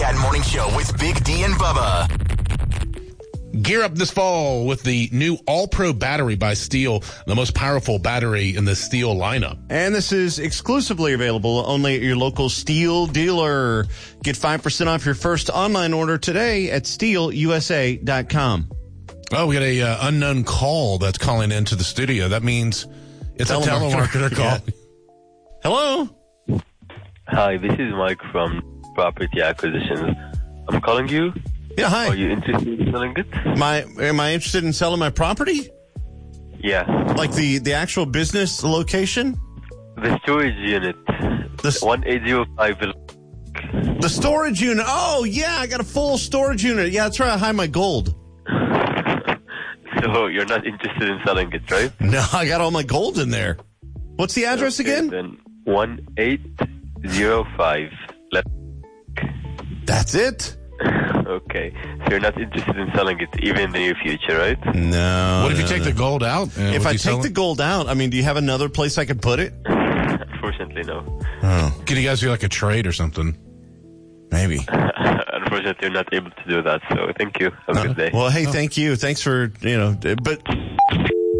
Chat Morning Show with Big D and Bubba. Gear up this fall with the new All-Pro battery by Steel, the most powerful battery in the Steel lineup. And this is exclusively available only at your local Steel dealer. Get 5% off your first online order today at steelusa.com. Oh, we got a unknown call that's calling into the studio. That means it's a telemarketer call. Yeah. Hello? Hi, this is Mike from Property Acquisitions. I'm calling you. Yeah, hi. Are you interested in selling it? Am I interested in selling my property? Yeah. Like the actual business location? The storage unit. 1805. The storage unit. Oh, yeah, I got a full storage unit. Yeah, that's where I hide my gold. So you're not interested in selling it, right? No, I got all my gold in there. What's the address again? Then 1805. That's it? Okay. So you're not interested in selling it even in the near future, right? No. What if you take the gold out? If I take the gold out, I mean, do you have another place I could put it? Unfortunately, no. Oh. Could you guys do like a trade or something? Maybe. Unfortunately, you're not able to do that, so thank you. Have a good day. Well, hey, thank you. Thanks for, but